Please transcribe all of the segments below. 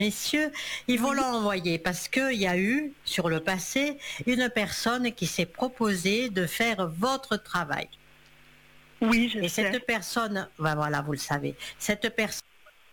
messieurs, ils vont Oui, l'envoyer parce qu'il y a eu, sur le passé, une personne qui s'est proposée de faire votre travail. oui, je Et sais. cette personne, ben voilà, vous le savez, cette personne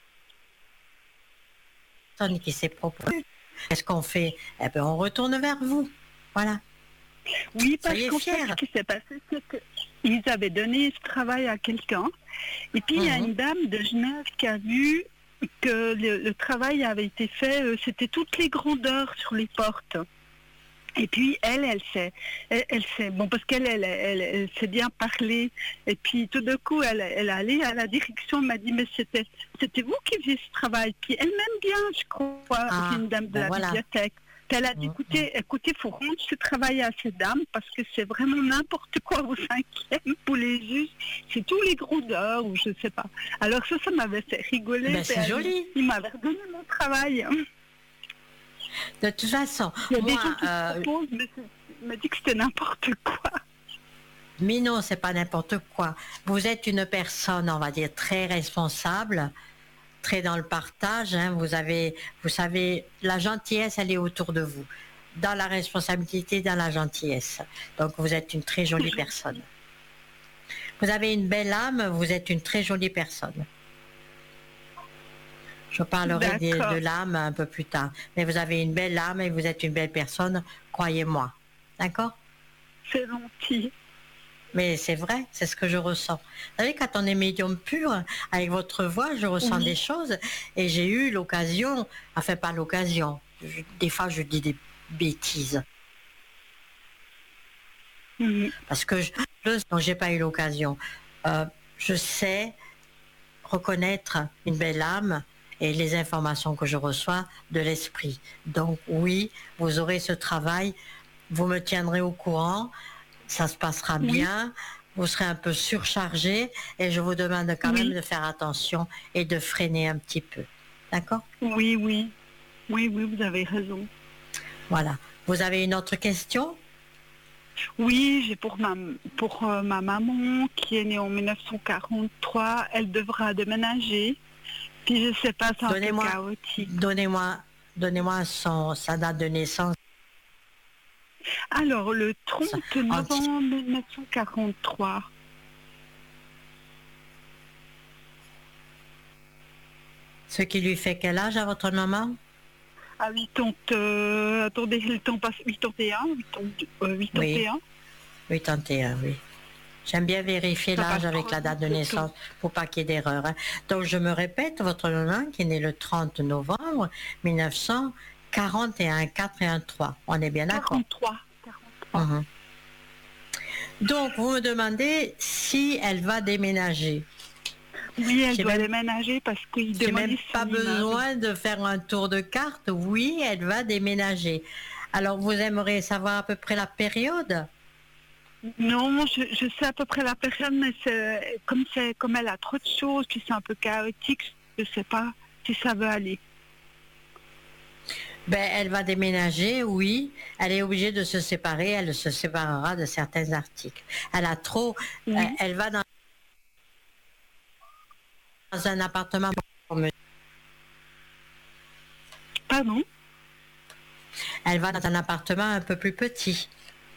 qui s'est proposée, qu'est-ce qu'on fait? Eh bien, on retourne vers vous. Voilà. Oui, parce Soyez qu'en fait, ce fiers. qui s'est passé, c'est qu'ils avaient donné ce travail à quelqu'un. Et puis, il y a Mhm. une dame de Genève qui a vu que le travail avait été fait, c'était toutes les grandeurs sur les portes. Et puis elle sait, bon parce elle sait bien parler. Et puis tout d'un coup, elle est allée à la direction, m'a dit mais c'était vous qui faisiez ce travail. Puis elle m'aime bien, je crois, c'est Ah, une dame de ben la voilà. bibliothèque. Puis elle a dit Mhm. écoutez, faut rendre ce travail à ces dames parce que c'est vraiment n'importe quoi au 5e pour les juges. C'est tous les grandeurs ou je sais pas. Alors ça m'avait fait rigoler. Ben, Puis c'est joli. il m'avait redonné mon travail. De toute façon, Il y a des moi, gens qui se proposent, mais il m'a dit que c'était n'importe quoi. mais non, c'est pas n'importe quoi. Vous êtes une personne, on va dire, très responsable, très dans le partage. Hein. Vous savez, la gentillesse, elle est autour de vous. Dans la responsabilité, dans la gentillesse. Donc, vous êtes une très C'est jolie personne. gentil. Vous avez une belle âme, vous êtes une très jolie personne. Je parlerai de D'accord, l'âme un peu plus tard. Mais vous avez une belle âme et vous êtes une belle personne, croyez-moi. D'accord? c'est gentil. Mais c'est vrai, c'est ce que je ressens. Vous savez, quand on est médium pur, avec votre voix, je ressens des Oui. choses. Et j'ai eu l'occasion, enfin pas l'occasion, des fois je dis des bêtises. Mhm. Parce que donc j'ai pas eu l'occasion. Euh, je sais reconnaître une belle âme et les informations que je reçois de l'esprit. Donc oui, vous aurez ce travail, vous me tiendrez au courant, ça se passera Oui, bien, vous serez un peu surchargé et je vous demande quand même oui, de faire attention et de freiner un petit peu. D'accord? oui, oui. Oui, oui, vous avez raison. Voilà. Vous avez une autre question? Oui, j'ai pour ma maman qui est née en 1943, elle devra déménager. Puis je sais pas, c'est un peu Donnez-moi, chaotique. donnez-moi, donnez-moi sa date de naissance. Alors, le 30 Entière. novembre 1943, Ce qui lui fait quel âge à votre maman? à 80, attendez, le temps passe, 81, 81, Oui, 81, oui. J'aime bien vérifier ça l'âge passe avec trop la date vite de le temps. naissance pour pas qu'il y ait d'erreur. Hein. Donc je me répète, votre maman qui est née le 30 novembre 1941, 4 et 1, 3. On est bien d'accord. 43, 43. Mhm. Donc vous me demandez si elle va déménager. Oui, elle J'ai doit même, déménager parce qu'il j'ai même démolit pas son immeuble. besoin de faire un tour de carte. Oui, elle va déménager. Alors vous aimeriez savoir à peu près la période? Non, je sais à peu près la période, mais comme elle a trop de choses, puis c'est un peu chaotique, je sais pas si ça veut aller. Ben, elle va déménager, oui. Elle est obligée de se séparer. Elle se séparera de certains articles. Elle a trop. Oui, Elle va dans un appartement. pardon. Elle va dans un appartement un peu plus petit.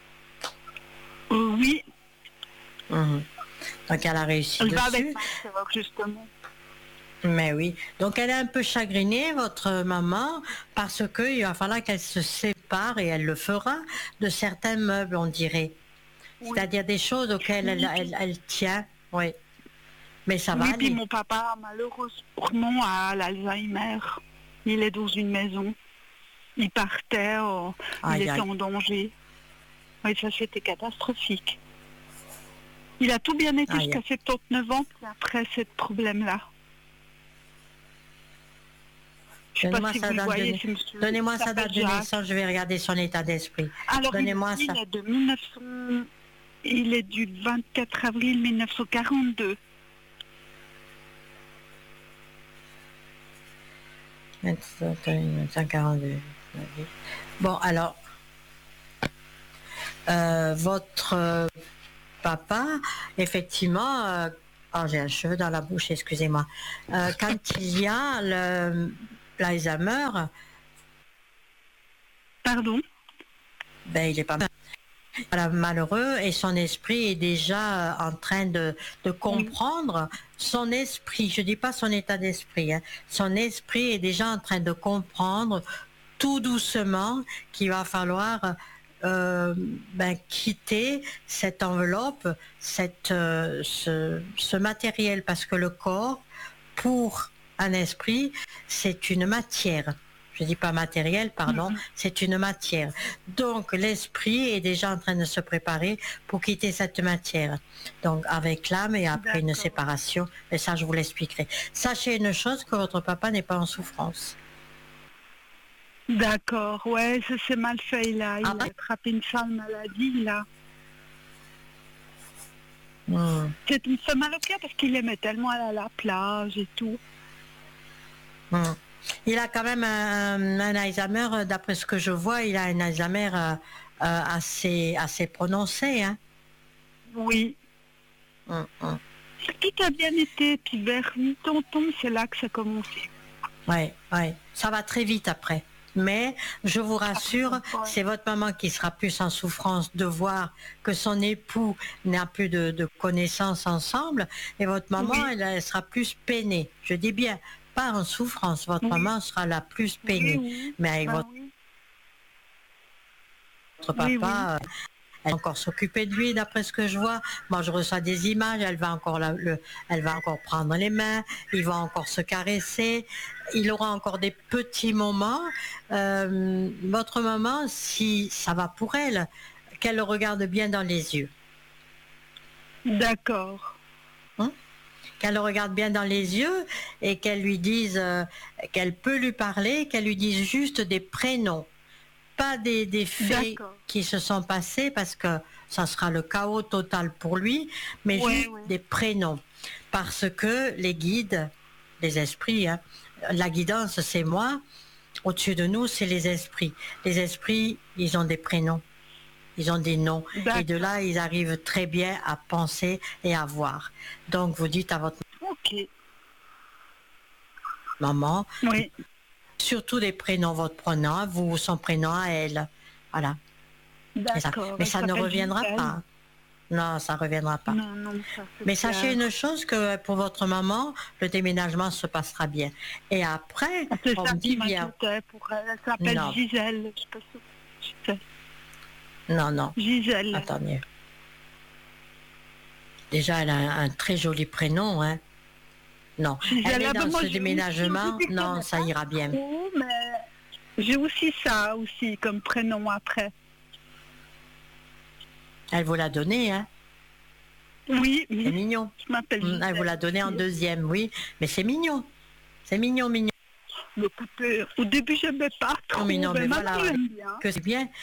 Oui, Mhm. Donc elle a réussi elle va avec dessus. ma soeur, justement. Mais oui. Donc elle est un peu chagrinée, votre maman, parce qu'il va falloir qu'elle se sépare, et elle le fera, de certains meubles, on dirait. Oui, C'est-à-dire des choses auxquelles oui, puis, elle tient. Oui. Mais ça va oui, puis aller. mon papa, malheureusement, a l'Alzheimer. Il est dans une maison. Il partait, il Aïe, était aïe. en danger. Oui, ça c'était catastrophique. Il a tout bien été Aïe, jusqu'à aïe. 79 ans, puis après, ce problème-là. Je sais pas si vous le voyez, c'est monsieur, il Donnez-moi sa s'appelle date de Jacques. naissance, je vais regarder son état d'esprit. Alors, Donnez-moi il ça. est de 1900, il est du 24 avril 1942. 1942. Bon, alors, votre papa, effectivement, oh, j'ai un cheveu dans la bouche, excusez-moi. Quand il y a l'Alzheimer, Pardon? ben, il est pas voilà, malheureux et son esprit est déjà en train de comprendre son esprit. Je dis pas son état d'esprit. Hein. Son esprit est déjà en train de comprendre tout doucement qu'il va falloir quitter cette enveloppe, ce matériel, parce que le corps, pour un esprit, c'est une matière. Je dis pas matériel, pardon, c'est une matière. Donc l'esprit est déjà en train de se préparer pour quitter cette matière. Donc avec l'âme et après une séparation, et ça je vous l'expliquerai. Sachez une chose, que votre papa n'est pas en souffrance. D'accord, ouais, ça s'est mal fait, il a attrapé une sale maladie, là. C'est une fait mal au cœur parce qu'il aimait tellement aller à la plage et tout. Il a quand même un Alzheimer, d'après ce que je vois, il a un Alzheimer assez prononcé. Hein. Oui. Tout a bien été, puis vers 8 ans, c'est là que ça a commencé. Oui, ça va très vite après. Mais je vous rassure, c'est votre maman qui sera plus en souffrance de voir que son époux n'a plus de connaissances ensemble, et votre maman, elle sera plus peinée. Je dis bien, pas en souffrance, votre maman sera la plus peinée. Mais avec votre papa, elle va encore s'occuper de lui, d'après ce que je vois. Moi, je reçois des images, elle va encore prendre les mains, ils vont encore se caresser, il aura encore des petits moments. Votre maman, si ça va pour elle, qu'elle le regarde bien dans les yeux. D'accord. Qu'elle le regarde bien dans les yeux et qu'elle lui dise, qu'elle peut lui parler, qu'elle lui dise juste des prénoms. Pas des faits qui se sont passés, parce que ça sera le chaos total pour lui, mais juste des prénoms. Parce que les guides, les esprits, hein, la guidance c'est moi, au-dessus de nous c'est les esprits. Les esprits, ils ont des prénoms, ils ont des noms, et de là ils arrivent très bien à penser et à voir. Donc vous dites à votre maman, surtout des prénoms, votre prénom à vous, son prénom à elle. Voilà. Mais ça ne reviendra pas. Non, ça ne reviendra pas. Non, mais sachez une chose, que pour votre maman, le déménagement se passera bien. Et après, on me dit bien. Elle s'appelle Gisèle. Non. Gisèle. Attendez. Déjà, elle a un très joli prénom, hein. Non, elle est dans ce déménagement, non, ça ira bien. Mais j'ai aussi ça aussi comme prénom après. Elle vous l'a donné, hein? Oui. C'est mignon. Je m'appelle Gisèle. Elle vous l'a donné en deuxième, oui. Mais c'est mignon. C'est mignon. Mais écoutez, au début, je n'aimais pas trop, mais voilà, j'aime bien. Que c'est bien.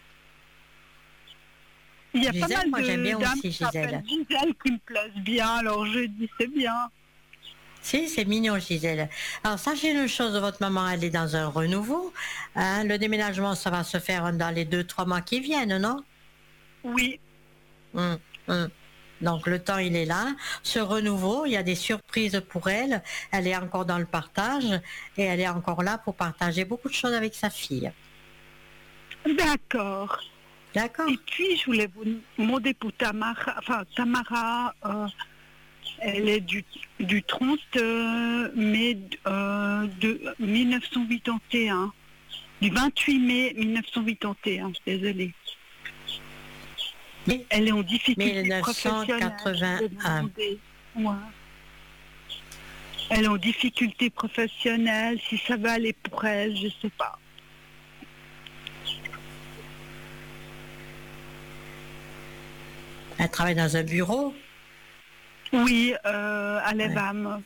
Il y a Gisèle, pas mal moi j'aime bien dames aussi Gisèle. Gisèle qui me plaisent bien, alors je dis c'est bien. Si, c'est mignon, Gisèle. Alors, sachez une chose, votre maman, elle est dans un renouveau. Hein, le déménagement, ça va se faire dans les 2-3 mois qui viennent, non? Oui. Donc, le temps, il est là. Ce renouveau, il y a des surprises pour elle. Elle est encore dans le partage et elle est encore là pour partager beaucoup de choses avec sa fille. D'accord. Et puis, je voulais vous demander pour Tamara, elle est du 30 mai de 1981. Du 28 mai 1981, désolée. Elle est en difficulté 1981. Elle est en difficulté professionnelle, si ça va aller pour elle, je ne sais pas. Elle travaille dans un bureau? Oui, à l'EVAM.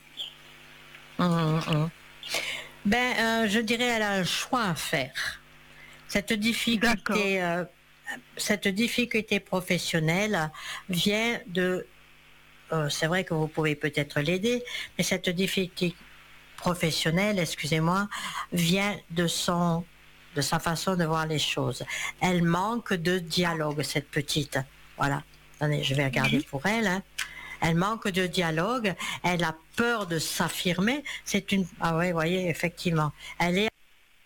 Je dirais qu'elle a un choix à faire. Cette difficulté professionnelle vient de... c'est vrai que vous pouvez peut-être l'aider, mais cette difficulté professionnelle, excusez-moi, vient de sa façon de voir les choses. Elle manque de dialogue, cette petite. Voilà. Attendez, je vais regarder pour elle. Hein. Elle manque de dialogue, elle a peur de s'affirmer. C'est une... Ah oui, vous voyez, effectivement. Elle est